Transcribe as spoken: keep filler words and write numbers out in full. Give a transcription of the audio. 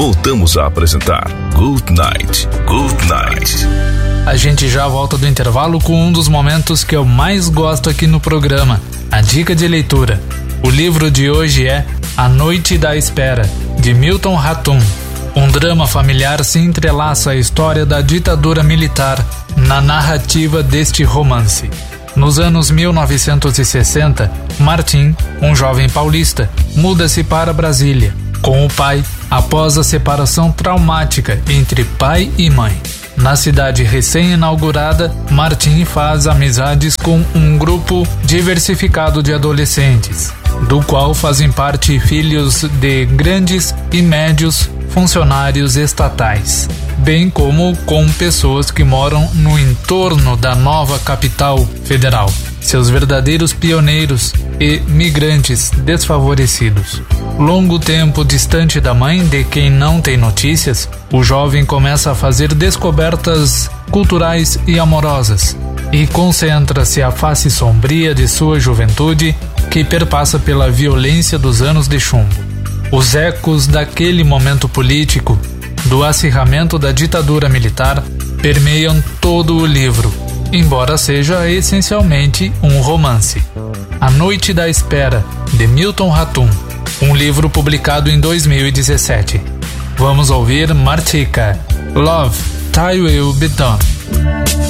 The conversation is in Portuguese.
voltamos a apresentar Good Night, Good Night. A gente já volta do intervalo com um dos momentos que eu mais gosto aqui no programa, a dica de leitura. O livro de hoje é A Noite da Espera, de Milton Ratum. Um drama familiar se entrelaça à história da ditadura militar na narrativa deste romance. Nos anos mil novecentos e sessenta, Martim, um jovem paulista, muda-se para Brasília, com o pai, após a separação traumática entre pai e mãe. Na cidade recém-inaugurada, Martim faz amizades com um grupo diversificado de adolescentes, do qual fazem parte filhos de grandes e médios funcionários estatais, bem como com pessoas que moram no entorno da nova capital federal, seus verdadeiros pioneiros e migrantes desfavorecidos. Longo tempo distante da mãe, de quem não tem notícias, o jovem começa a fazer descobertas culturais e amorosas e concentra-se à face sombria de sua juventude, que perpassa pela violência dos anos de chumbo. Os ecos daquele momento político, do acirramento da ditadura militar, permeiam todo o livro, embora seja essencialmente um romance. A Noite da Espera, de Milton Ratum, um livro publicado em dois mil e dezessete. Vamos ouvir Martika, Love, Thy Will Be Done.